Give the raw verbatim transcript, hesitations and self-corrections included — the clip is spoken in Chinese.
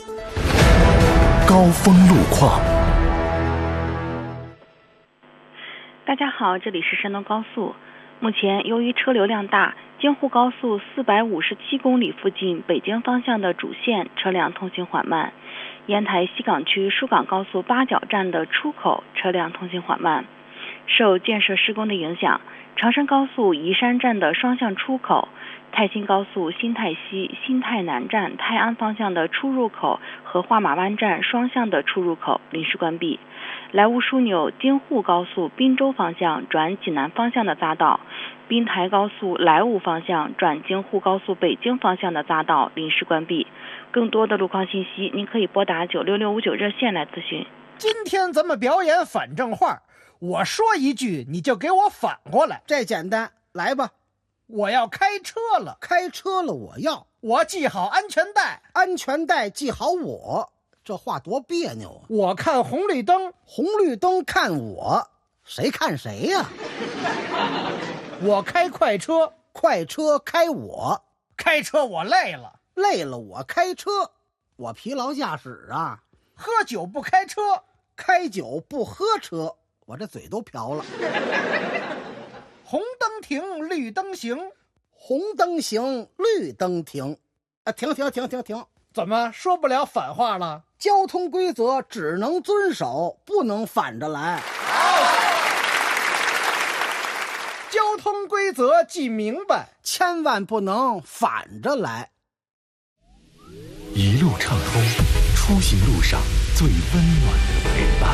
高峰路况。 大家好，这里是山东高速。目前由于车流量大，京沪高速四百五十七公里附近北京方向的主线车辆通行缓慢，烟台西港区疏港高速八角站的出口车辆通行缓慢。受建设施工的影响，长山高速宜山站的双向出口、泰新高速新泰西、新泰南站泰安方向的出入口和画马湾站双向的出入口临时关闭。莱芜枢纽京沪高速滨州方向转济南方向的匝道、滨台高速莱芜方向转京沪高速北京方向的匝道临时关闭。更多的路况信息，您可以拨打九六六五九热线来咨询。 今天咱们表演反正话，我说一句你就给我反过来。 这简单，来吧。 我要开车了， 开车了我要， 我系好安全带， 安全带系好我。这话多别扭啊！ 我看红绿灯， 红绿灯看我，谁看谁呀、啊？ 我开快车， 快车开我， 开车我累了， 累了我开车，我疲劳驾驶啊。 喝酒不开车， 开酒不喝车，我这嘴都瓢了。 红灯停，绿灯行， 红灯行，绿灯停，啊，停停停停停！ 怎么说不了反话了？ 交通规则只能遵守，不能反着来。 交通规则记明白， 千万不能反着来。 一路畅通，出行路上最温暖的陪伴。